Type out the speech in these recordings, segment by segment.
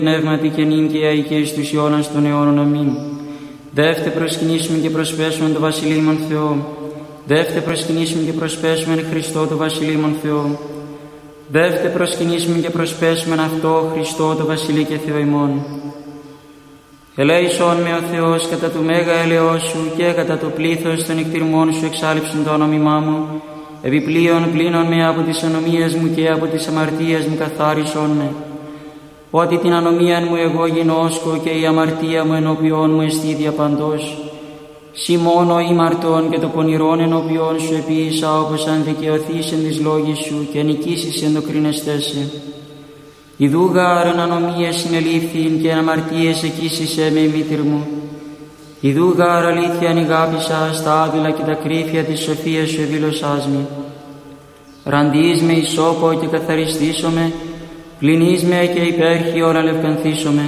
Πνεύματι και νυν και αεί και εις τους αιώνας των αιώνων. Αμήν. Δεύτε προσκυνήσουμε και προσπέσουμε το Βασιλείμον Θεό. Δεύτε προσκυνήσουμε και προσπέσουμε Χριστό το Βασιλείμον Θεό. Δεύτε προσκυνήσουμε και προσπέσουμε αυτό Χριστό το Βασιλεί και Θεό ημών. Ελέησόν με ο Θεός κατά του μέγα έλεος σου και κατά το πλήθος των εκτιρμών σου εξάλειψον το όνομά μου. Επιπλέον πλύνον με από τις ανομίες μου και από τις αμαρτίες μου καθάρισον με. Ότι την ανομίαν μου εγώ γινώσκω και η αμαρτία μου ενώπιόν μου εστί διαπαντός. Συ μόνο ημαρτών και το πονηρόν ενώπιόν σου επίησα, όπως αν δικαιωθείς εν της λόγης σου και νικήσεις εν το κρίνεστέσαι. Ιδού γάρεν ανομίες συνελήφθην και αμαρτίες εκείσισε με η μήτηρ μου. Ιδού γάρ αλήθειαν ηγάπησα στα άδειλα και τα κρύφια της σοφίας σου εδήλωσάς με. Ραντείς με ισόπο και καθαριστήσομαι, πλυνείς με και υπέρχιον αλευκανθήσομαι.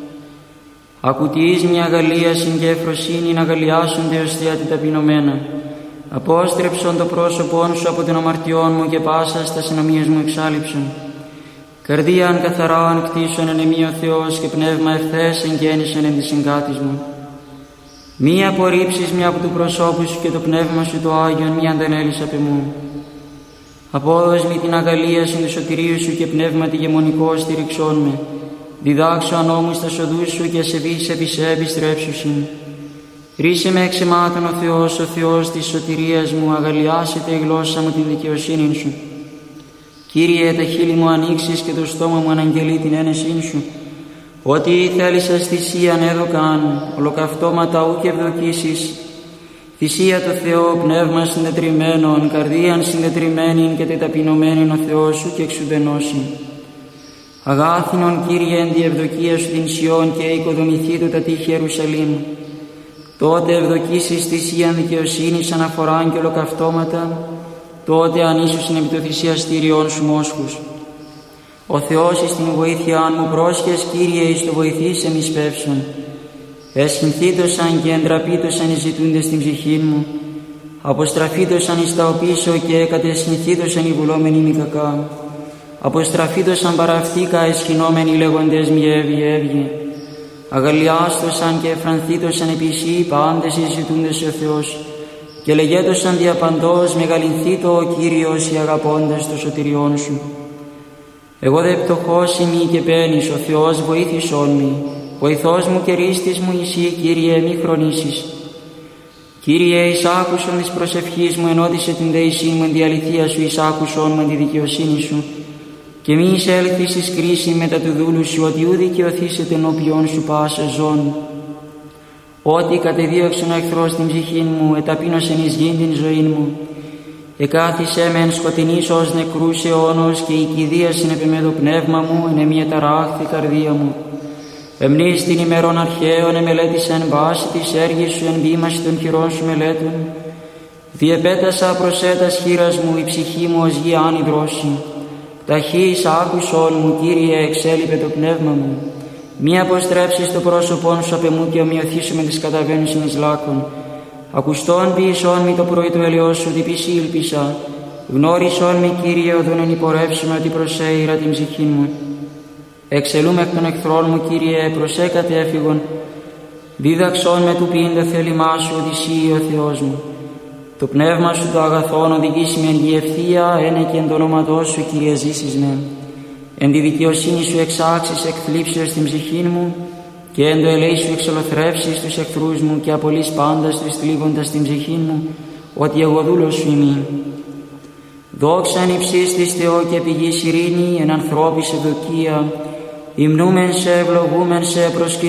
Ακουτείς μια αγαλίασιν και ευφροσύνην αγαλιάσονται ως θεία την ταπεινωμένα. Απόστρεψον το πρόσωπόν σου από την αμαρτιών μου και πάσα στα συνομίες μου εξάλειψον. Καρδίαν καθαράν κτίσον εν εμεί ο Θεός και πνεύμα ευθές εγγέννησεν εν της συγκάτης μου. Μη απορρίψεις μια από του προσώπου σου και το πνεύμα σου το Άγιον μη αντανέλεις απ' εμού. Απόδος μη την αγαλίασιν του σωτηρίου σου και πνεύμα τη γεμονικό στηριξών με. Διδάξω ανώμου στα σοδούς σου και ασεβείς επί σε επιστρέψουσιν. Ρίσε με εξαιμάτων ο Θεός της σωτηρίας μου, αγαλιάσετε η γλώσσα μου την δικαιοσύνη σου. Κύριε, τα χείλη μου ανοίξεις και το στόμα μου αναγγελεί την ένεσήν σου. Ότι θέλησες θυσίαν έδωκαν, ολοκαυτώματα ου και ευδοκίσεις. Θυσία το Θεό, πνεύμα συντετριμμένον, καρδίαν συντετριμμένην και τεταπεινωμένην ο Θεός σου και εξουδενώσιν. Αγάθινον Κύριε εν τη ευδοκία σου την Σιών και οικοδομηθεί του τα τείχη Ιερουσαλήμ. Τότε ευδοκίσεις θυσίαν δικαιοσύνης αναφοράν και ολοκαυτώματα, τότε ανίσουσιν επί το θυσιαστήριον σου μόσχους. Ο Θεός εις την βοήθειάν μου πρόσχες, Κύριε, εις το βοηθήσεν εις πεύσον. Εσχυνθήτωσαν και εντραπήτωσαν οι ζητούντες στην ψυχήν μου. Αποστραφήτωσαν εις τα οπίσω και κατεσχυνθήτωσαν οι βουλόμενοι μη κακά. Αποστραφήτωσαν παραυτήκα εσχυνόμενοι λέγοντες μη έβγε. Αγαλιάστωσαν και εφρανθήτωσαν επί σύ πάντες οι ζητούντες ο Θεός. Και λεγέτωσαν διαπαντός μεγαλυνθήτω ο Κύριος οι αγαπώντες το σωτηριόν σου. Εγώ δε πτωχός ημί και παίρνεις, ο Θεός βοήθησόν μη. Βοηθός μου και ρίστης μου εσύ, Κύριε, μη χρονίσεις. Κύριε, εισάκουσον της προσευχής μου, ενώτισε την δεησή μου εν τη αληθεία σου, εισάκουσον μου εν τη δικαιοσύνη σου. Και μη εισέλθεις εις κρίση μετά του δούλου σου, ότι ου δικαιωθήσετε ενώπιον σου πάσα ζών. Ότι κατεδίωξον ο εχθρός την ψυχήν μου, εταπείνωσεν εις γήν την ζωήν μου. Εκάθισέ με εν σκοτεινής ως νεκρούς αιώνος και η κηδίασιν επί με το πνεύμα μου, εν εμεί εταράχθη καρδία μου. Εμνείς την ημερών αρχαίων εμελέτησεν βάση της έργης σου εν βήμαση των χειρών σου μελέτων. Διεπέτασα προσέτας χείρας μου, η ψυχή μου ως γη άνυδρωση. Ταχύς άκουσον μου, Κύριε, εξέλιπε το πνεύμα μου. Μη αποστρέψεις το πρόσωπόν σου απ' εμού και ομοιωθήσου με τις καταβαίνουσιν εις λάκων. Ακουστόν ποιησόν μη το πρωί του ελαιός σου, τι πισή ήλπισα. Γνώρισόν μη, Κύριε, οδόν εν υπορεύσουμε ότι προσέειρα την ψυχή μου. Εξελούμε εκ των εχθρών μου, Κύριε, προσέκατε έφυγον. Δίδαξόν με του ποιήν το θέλημά σου, ότι εσύ ο Θεός μου. Το πνεύμα σου το αγαθόν οδηγήσει με εν γη ευθεία, ένε και εν το όνοματό σου, Κύριε, ζήσεις με. Εν τη δικαιοσύνη σου εξάξεις εκ θλίψεως την ψυχήν μου και εν το ελέη σου εξολοθρεύσεις τους εχθρούς μου και απολύς πάντας τους θλίβοντας την ψυχήν μου, ότι εγώ δούλος σου ημί. Δόξα εν υψής της Θεό και πηγής ειρήνη, εν ανθρώπης ευδοκία, υμνούμεν σε, ευλογούμεν σε, προσκυνούμεν